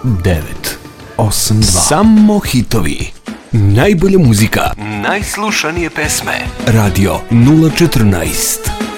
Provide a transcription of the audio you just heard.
982. Samo hitovi. Najbolja muzika. Najslušanije pesme. Radio 014.